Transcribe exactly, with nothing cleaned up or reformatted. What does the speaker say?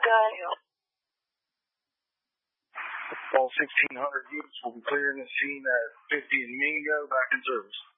Okay. All sixteen hundred units will be clearing the scene at fifty and Mingo, back in service.